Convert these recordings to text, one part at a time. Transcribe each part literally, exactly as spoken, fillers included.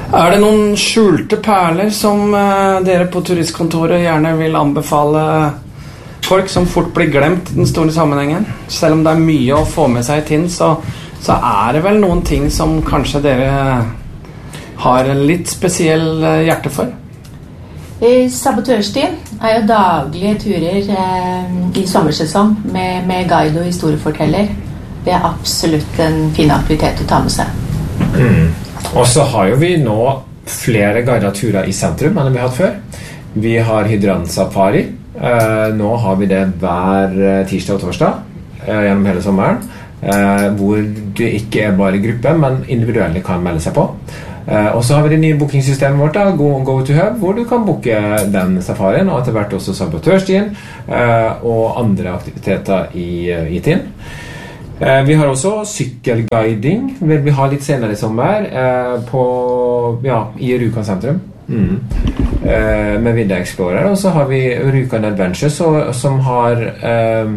Er det noen skjulte perler som uh, dere på turistkontoret gjerne vil anbefale folk som fort blir glemt i den store sammenhengen? Selv om det er mye å få med seg i Tinn, så, så er det vel noen ting som kanskje dere har en litt spesiell uh, hjerte for? Sabotørstien er jo daglige turer eh, i sommersesong med, med guide og historieforteller. Det er absolutt en fin aktivitet å ta med seg. Mm. Og så har jo vi nå flere guidede turer i sentrum enn vi har hatt før. Vi har hydrantsafari. Eh, nå har vi det hver tirsdag og torsdag eh, gjennom hele sommeren. Eh, hvor det ikke er bare gruppe, men individuelle kan melde seg på. Uh, og så har vi det nye bookingsystemet vårt da, Go, Go to Hub, hvor du kan booke den safarien og etter hvert også sabotørstien uh, og andre aktiviteter i, uh, i Tinn. Uh, vi har også sykkelguiding, vil vi ha litt senere i sommer uh, på, ja, i Rjukan sentrum mm. uh, med Vidda Explorer, og så har vi Rjukan Adventure så, som har uh,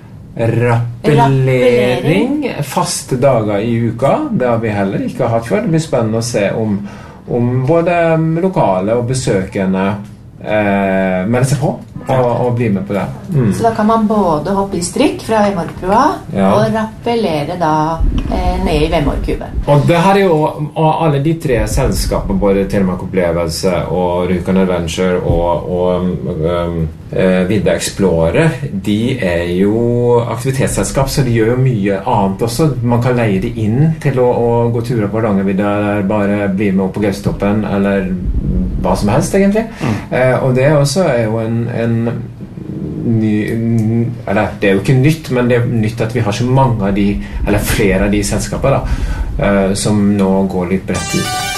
rappellering faste dager i uka. Det har vi heller ikke hatt før. Det blir spennende å se om, om både lokale og besøkende eh, melder seg på og, og blir med på det. Mm. Så da kan man både hoppe i strikk fra Vemorkbrua ja. og rappellere da eh, ned i Vemorkuben. Og det her er jo alle de tre selskapene, både Telemark Opplevelse og Rjukan Adventure og, og um, uh, Vidda Explorer, de er jo aktivitetsselskap, så de gjør jo mye annet også. Man kan leie de inn til å, å gå turer på Hardangervidda eller bare bli med opp på Gaustoppen eller hva som helst egentlig. Mm. Uh, og det også er jo en, en ny, eller det er jo ikke nytt, men det er nytt at vi har så mange av de, eller flere av de selskapene da, uh, som nå går litt bredt ut.